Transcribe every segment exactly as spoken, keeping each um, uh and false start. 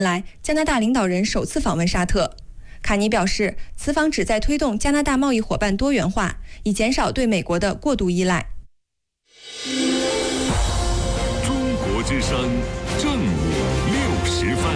来，加拿大领导人首次访问沙特。卡尼表示，此访旨在推动加拿大贸易伙伴多元化，以减少对美国的过度依赖。 中国之声正午六时分，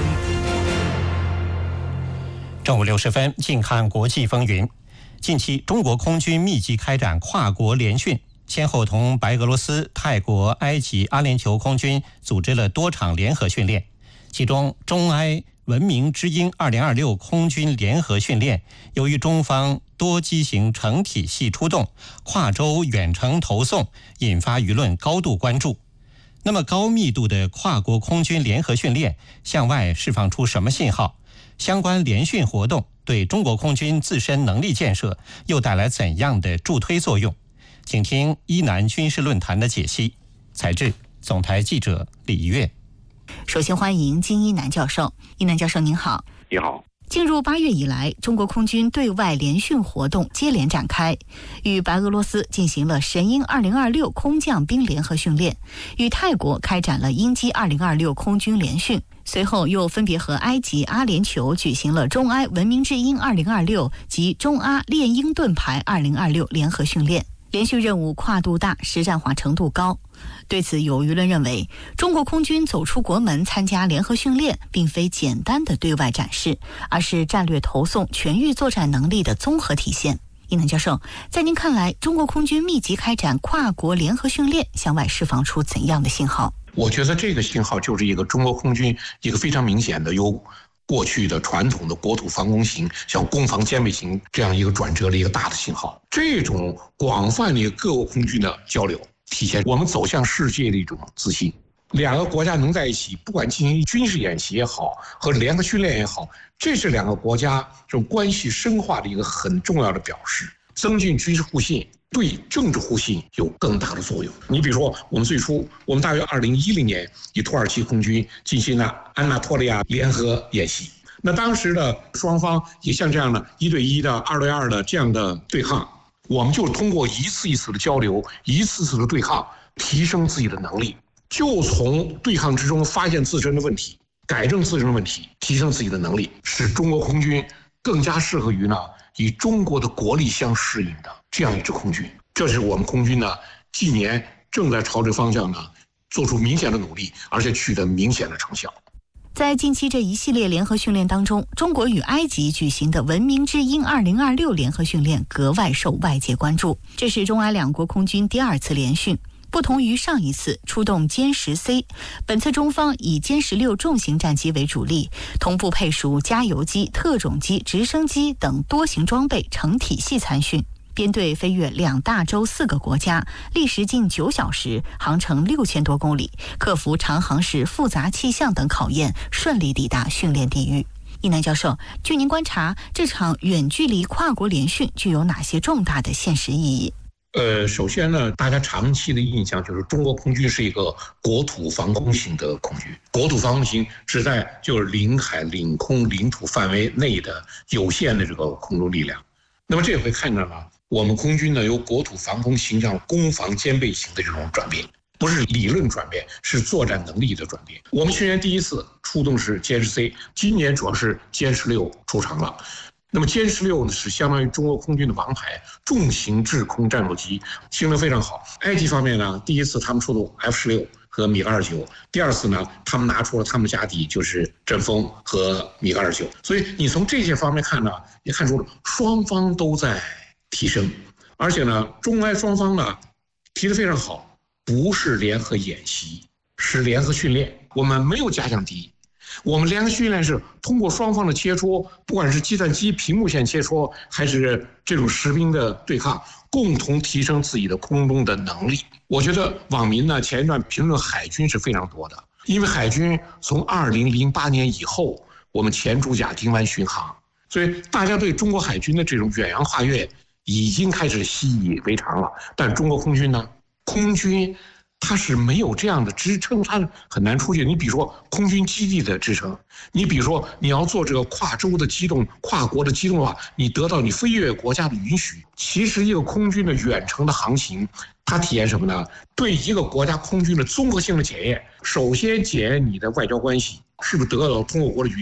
正午六十分，近看国际风云。近期，中国空军密集开展跨国联训，先后同白俄罗斯、泰国、埃及、阿联酋空军组织了多场联合训练。其中，中埃文明之鹰二零二六空军联合训练，由于中方多机型成体系出动，跨洲远程投送，引发舆论高度关注。那么，高密度的跨国空军联合训练向外释放出什么信号？相关联训活动对中国空军自身能力建设又带来怎样的助推作用？请听伊南军事论坛的解析。采制总台记者李月。 首先欢迎金一南教授。一南教授您好。 你好。 进入八月以来，中国空军对外联训活动接连展开，与白俄罗斯进行了神鹰二零二六空降兵联合训练，与泰国开展了鹰击二零二六空军联训，随后又分别和埃及、阿联酋举行了中埃文明之鹰二零二六及中阿猎鹰盾牌二零二六联合训练。联训任务跨度大，实战化程度高。对此，有舆论认为，中国空军走出国门参加联合训练，并非简单的对外展示，而是战略投送、全域作战能力的综合体现。伊南教授，在您看来，中国空军密集开展跨国联合训练，向外释放出怎样的信号？ 我觉得这个信号就是一个中国空军一个非常明显的由过去的传统的国土防空型向攻防兼备型这样一个转折的一个大的信号。这种广泛的各国空军的交流，体现我们走向世界的一种自信。两个国家能在一起，不管进行军事演习也好，和联合训练也好，这是两个国家这种关系深化的一个很重要的表示，增进军事互信，对政治互信有更大的作用。你比如说，我们最初，我们大约二零一零年与土耳其空军进行了安纳托利亚联合演习。那当时的双方也像这样的一对一的、二对二的这样的对抗，我们就通过一次一次的交流，一次次的对抗，提升自己的能力，就从对抗之中发现自身的问题，改正自身的问题，提升自己的能力，使中国空军更加适合于呢与中国的国力相适应的这样一支空军。这是我们空军呢近年正在朝这个方向呢做出明显的努力，而且取得明显的成效。 在近期这一系列联合训练当中，中国与埃及举行的文明之鹰二零二六联合训练格外受外界关注。这是中埃两国空军第二次联训，不同于上一次出动歼十 C， 本次中方以歼十六重型战机为主力，同步配属加油机、特种机、直升机等多型装备成体系参训。编队飞越两大洲四个国家，历时近九小时，航程六千多公里，克服长航时复杂气象等考验，顺利抵达训练地域。伊南教授，据您观察，这场远距离跨国联训具有哪些重大的现实意义？ 呃，首先呢，大家长期的印象就是中国空军是一个国土防空型的空军。国土防空型指代就是领海、领空、领土范围内的有限的这个空中力量。那么这回看到了，我们空军呢由国土防空型向攻防兼备型的这种转变，不是理论转变，是作战能力的转变。我们去年第一次出动是歼十 C， 今年主要是歼十六出场了。那么歼十六呢是相当于中国空军的王牌重型制空战斗机，性能非常好。埃及方面呢，第一次他们出动 F 十六和米格二十九，第二次呢他们拿出了他们家底，就是阵风和米格二十九。所以你从这些方面看呢，也看出了双方都在提升，而且呢中埃双方呢提得非常好，不是联合演习，是联合训练。我们没有假想敌，我们联合训练是通过双方的切磋，不管是计算机屏幕线切磋，还是这种实兵的对抗，共同提升自己的空中的能力。我觉得网民呢前一段评论海军是非常多的，因为海军从二零零八年以后，我们前主甲丁湾巡航，所以大家对中国海军的这种远洋跨越已经开始习以为常了。但中国空军呢，空军它是没有这样的支撑，它很难出去。你比如说空军基地的支撑，你比如说你要做这个跨洲的机动、跨国的机动的话，你得到你飞越国家的允许。其实一个空军的远程的航行，它体验什么呢？对一个国家空军的综合性的检验，首先检验你的外交关系是不是得到中国国的允许。